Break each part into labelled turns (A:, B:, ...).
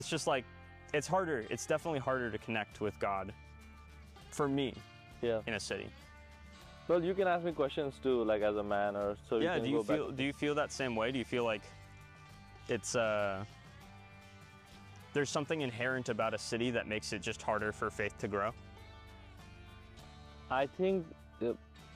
A: it's just like, it's harder. It's definitely harder to connect with God for me in a city.
B: Well, you can ask me questions too, like as a man, or so.
A: Yeah.
B: You can
A: Do you feel that same way? Do you feel like it's there's something inherent about a city that makes it just harder for faith to grow?
B: I think you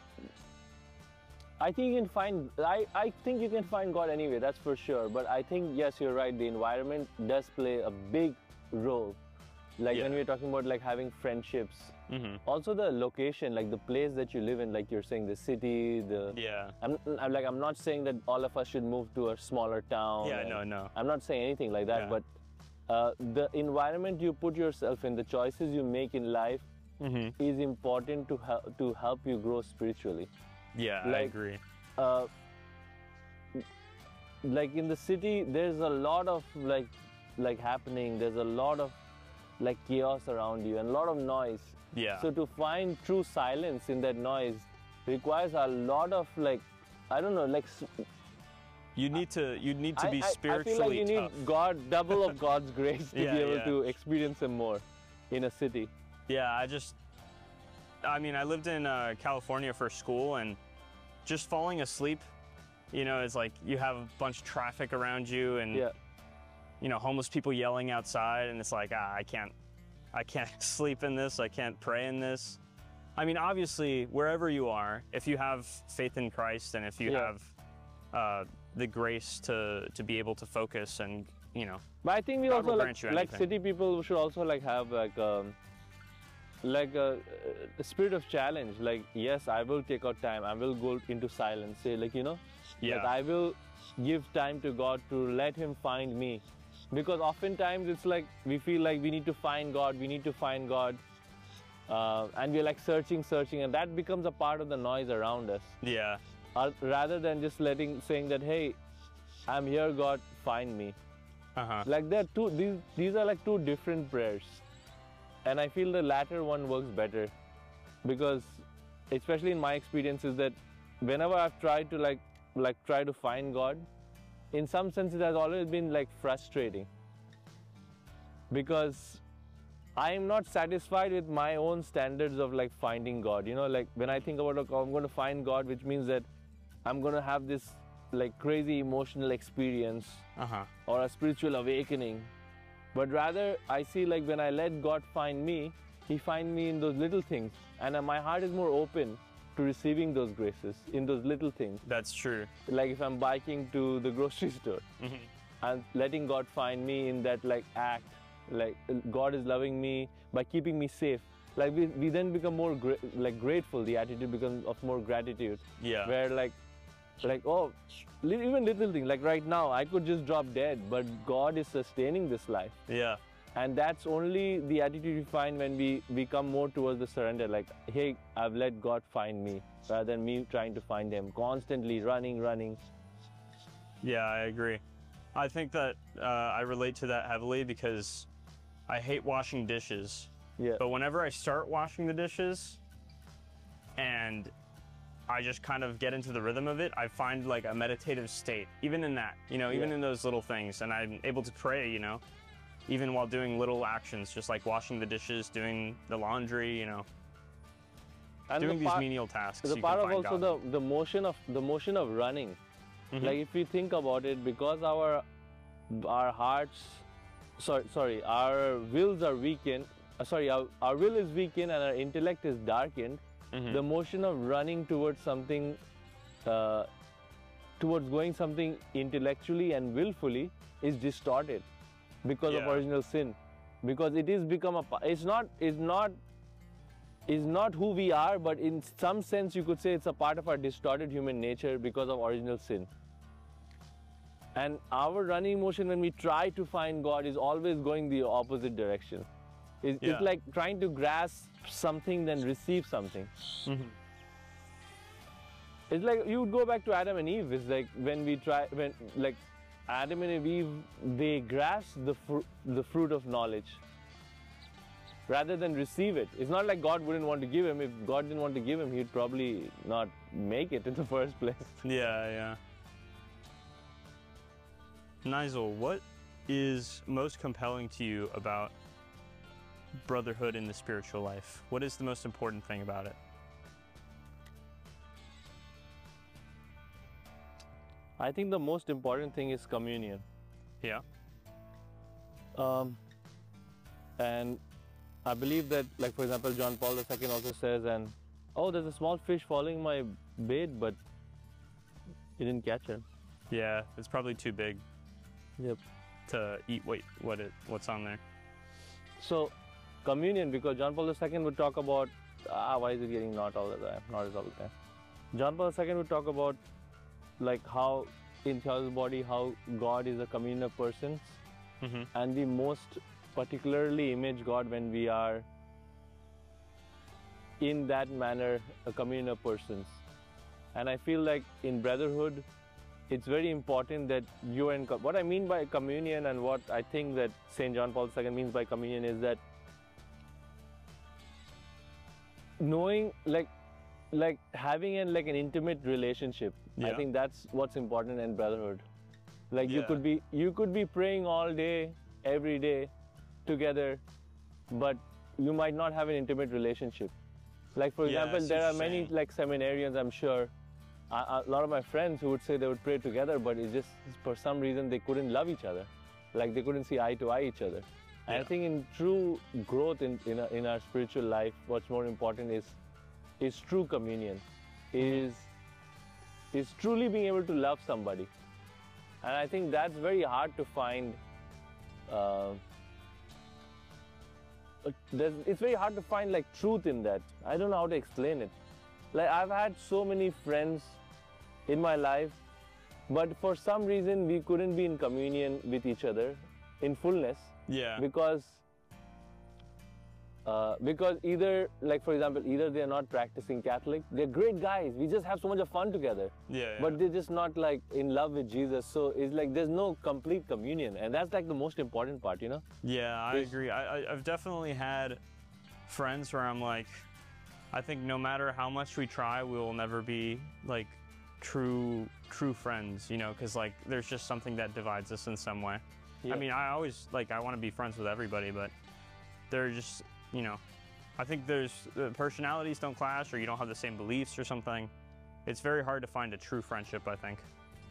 B: can find. I think you can find God anyway. That's for sure. But I think yes, you're right. The environment does play a big role. Like when we're talking about like having friendships, also the location, like the place that you live in, like you're saying the city, I'm not saying that all of us should move to a smaller town.
A: No.
B: I'm not saying anything like that, but the environment you put yourself in, the choices you make in life is important to help you grow spiritually.
A: Yeah,
B: like,
A: I agree.
B: Like in the city, there's a lot of like happening. There's a lot of like chaos around you and a lot of noise.
A: Yeah.
B: So to find true silence in that noise requires a lot of like, I don't know, like
A: you need to be spiritually
B: I feel like you
A: tough.
B: need double of God's grace to be able to experience Him more in a city.
A: Yeah, I mean, I lived in California for school, and just falling asleep, you know, it's like you have a bunch of traffic around you, and you know, homeless people yelling outside, and it's like, I can't sleep in this, I can't pray in this. I mean, obviously, wherever you are, if you have faith in Christ, and if you have the grace to be able to focus, and you know.
B: But I think we also like city people should also like have like a spirit of challenge. Like, yes, I will take out time, I will go into silence, say like, you know, like I will give time to God to let Him find me. Because oftentimes it's like we feel like we need to find God, and we're like searching, and that becomes a part of the noise around us.
A: Yeah.
B: Rather than just saying that, hey, I'm here, God, find me. Like these are like two different prayers, and I feel the latter one works better, because especially in my experience is that whenever I've tried to try to find God, in some sense it has always been like frustrating, because I am not satisfied with my own standards of like finding God. You know, like when I think about I'm going to find God, which means that I'm going to have this like crazy emotional experience or a spiritual awakening. But rather I see like when I let God find me, He finds me in those little things, and my heart is more open to receiving those graces in those little things.
A: That's true.
B: Like if I'm biking to the grocery store and letting God find me in that like act, like God is loving me by keeping me safe. Like we then become more grateful. The attitude becomes of more gratitude.
A: Yeah.
B: Where like oh, even little things, like right now I could just drop dead, but God is sustaining this life.
A: Yeah.
B: And that's only the attitude we find when we come more towards the surrender. Like, hey, I've let God find me, rather than me trying to find Him, constantly running.
A: Yeah, I agree. I think that I relate to that heavily, because I hate washing dishes.
B: Yeah.
A: But whenever I start washing the dishes and I just kind of get into the rhythm of it, I find like a meditative state, even in that, you know, even in those little things. And I'm able to pray, you know, even while doing little actions, just like washing the dishes, doing the laundry, you know, and doing these menial tasks.
B: The part of also the motion of running. Like if we think about it, because our hearts, our wills are weakened. Our will is weakened and our intellect is darkened. The motion of running towards something, towards going something intellectually and willfully, is distorted because of original sin. Because it is become is not who we are, but in some sense you could say it's a part of our distorted human nature because of original sin. And our running motion when we try to find God is always going the opposite direction. It's like trying to grasp something, then receive something. It's like you would go back to Adam and Eve. It's like when Adam and Eve, they grasp the fruit of knowledge rather than receive it. It's not like God wouldn't want to give him. If God didn't want to give him, he'd probably not make it in the first place.
A: Yeah. Nigel, is most compelling to you about brotherhood in the spiritual life? What is the most important thing about it?
B: I think the most important thing is communion.
A: Yeah.
B: And I believe that, like, for example, John Paul II also says, and, oh, there's a small fish following my bait, but you didn't catch it.
A: Yeah, it's probably too big.
B: Yep.
A: To eat what's on there.
B: So, communion, because John Paul II would talk about, why is it getting not all the time? Not all the time. John Paul II would talk about, like, how in Theos's body, how God is a communion of persons, and we most particularly image God when we are in that manner a communion of persons. And I feel like in brotherhood, it's very important that you are in. What I mean by communion, and what I think that St. John Paul II means by communion, is that knowing, like having an intimate relationship. Yeah. I think that's what's important in brotherhood. Like, you could be praying all day, every day together, but you might not have an intimate relationship. Like, for example, there are many seminarians, I'm sure, a lot of my friends who would say they would pray together, but it's just for some reason they couldn't love each other. Like, they couldn't see eye to eye each other. And I think in true growth in our spiritual life, what's more important is true communion, is truly being able to love somebody. And I think that's very hard to find. It's very hard to find, like, truth in that. I don't know how to explain it. Like, I've had so many friends in my life, but for some reason we couldn't be in communion with each other in fullness.
A: Yeah.
B: Because either, like, for example, either they're not practicing Catholic, they're great guys, we just have so much of fun together.
A: Yeah.
B: But they're just not, like, in love with Jesus, so it's like there's no complete communion, and that's, like, the most important part, you know?
A: Yeah, I agree. I've definitely had friends where I'm like, I think no matter how much we try, we will never be, like, true friends, you know, because, like, there's just something that divides us in some way. Yeah. I mean, I always, like, I want to be friends with everybody, but they're just, you know, I think the personalities don't clash, or you don't have the same beliefs or something. It's very hard to find a true friendship, I think.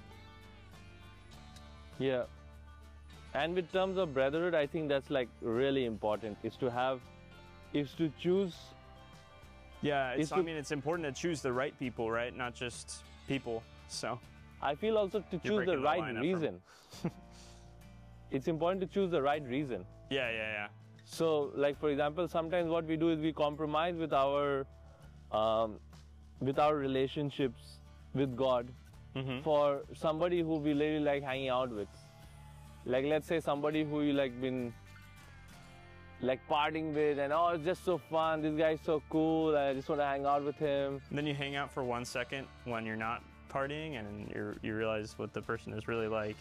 B: Yeah. And with terms of brotherhood, I think that's, like, really important, is to choose.
A: Yeah, I mean, it's important to choose the right people, right? Not just people, so.
B: I feel also to choose the right reason. It's important to choose the right reason.
A: Yeah.
B: So, like, for example, sometimes what we do is we compromise with our relationships with God for somebody who we really like hanging out with. Like, let's say somebody who you like been like partying with, and oh, it's just so fun, this guy's so cool, I just want to hang out with him.
A: And then you hang out for 1 second when you're not partying, and you realize what the person is really like.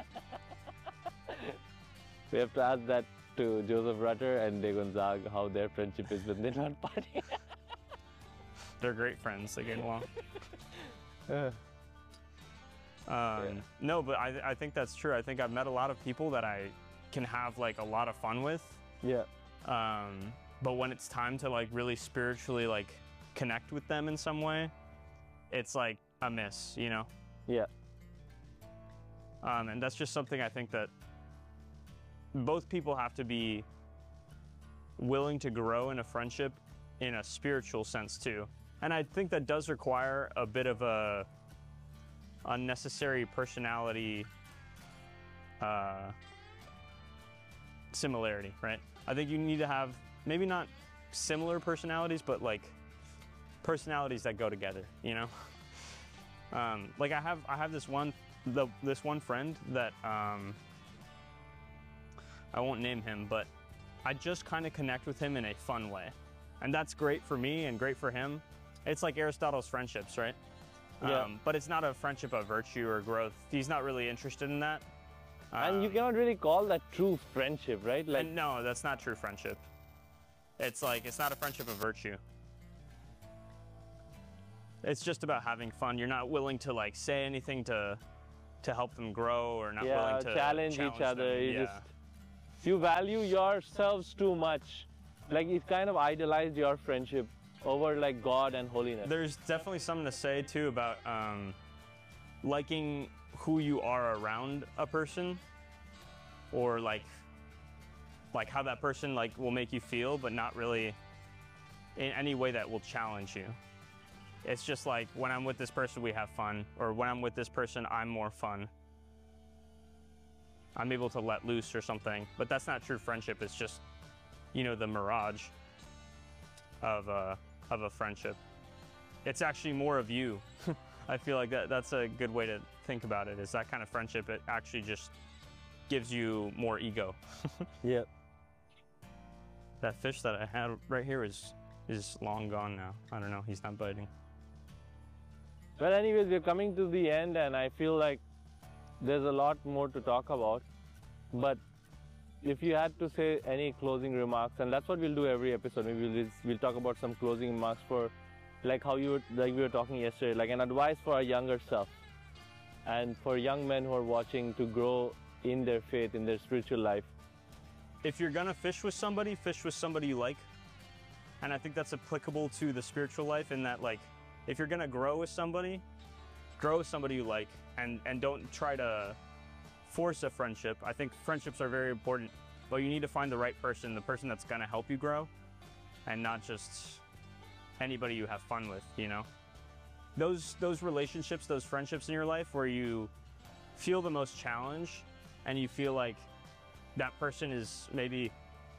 B: We have to ask that to Joseph Rutter and De Gonzague, how their friendship is when they're not partying.
A: They're great friends, they get along. No, but I think that's true. I think I've met a lot of people that I can have, like, a lot of fun with.
B: Yeah.
A: But when it's time to, like, really spiritually, like, connect with them in some way, it's like a miss, you know?
B: Yeah.
A: And that's just something I think that both people have to be willing to grow in a friendship in a spiritual sense too. And I think that does require a bit of a unnecessary personality similarity, right? I think you need to have maybe not similar personalities, but, like, personalities that go together, you know? Like, I have this one friend that I won't name him, but I just kind of connect with him in a fun way. And that's great for me and great for him. It's like Aristotle's friendships, right?
B: Yeah.
A: But it's not a friendship of virtue or growth. He's not really interested in that.
B: And you cannot really call that true friendship, right?
A: Like, no, that's not true friendship. It's like, it's not a friendship of virtue. It's just about having fun. You're not willing to, like, say anything to to help them grow or not willing to
B: challenge each other.
A: Them.
B: You value yourselves too much. Like, it kind of idolized your friendship over like God and holiness.
A: There's definitely something to say too about liking who you are around a person, or like how that person like will make you feel, but not really in any way that will challenge you. It's just like, when I'm with this person, we have fun, or when I'm with this person, I'm more fun. I'm able to let loose or something, but that's not true friendship. It's just, you know, the mirage of a friendship. It's actually more of you. I feel like that's a good way to think about it, is that kind of friendship. It actually just gives you more ego.
B: Yeah.
A: That fish that I had right here is long gone now. I don't know, he's not biting.
B: Well, anyways, we're coming to the end, and I feel like there's a lot more to talk about. But if you had to say any closing remarks, and that's what we'll do every episode, maybe we'll talk about some closing remarks for, like how we were talking yesterday, like an advice for our younger self, and for young men who are watching to grow in their faith, in their spiritual life.
A: If you're gonna fish with somebody you like. And I think that's applicable to the spiritual life, in that, like, if you're gonna grow with somebody you like, and don't try to force a friendship. I think friendships are very important, but you need to find the right person, the person that's gonna help you grow, and not just anybody you have fun with, you know? Those relationships, those friendships in your life where you feel the most challenge, and you feel like that person is maybe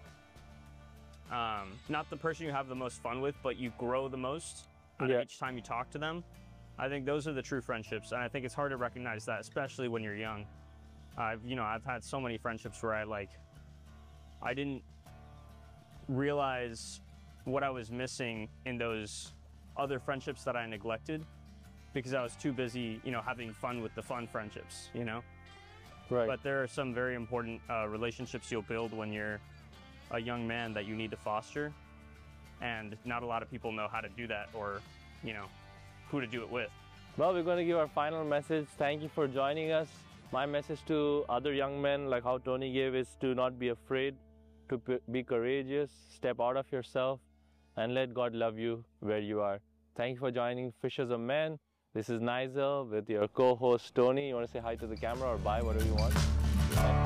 A: not the person you have the most fun with, but you grow the most out of each time you talk to them. I think those are the true friendships, and I think it's hard to recognize that, especially when you're young. I've had so many friendships where I didn't realize what I was missing in those other friendships that I neglected, because I was too busy, you know, having fun with the fun friendships, you know?
B: Right.
A: But there are some very important relationships you'll build when you're a young man that you need to foster, and not a lot of people know how to do that, or, you know, who to do it with.
B: Well, we're going to give our final message. Thank you for joining us. My message to other young men, like how Tony gave, is to not be afraid, to be courageous, step out of yourself, and let God love you where you are. Thank you for joining Fishers of Men. This is Nigel with your co-host Tony. You want to say hi to the camera or bye, whatever you want?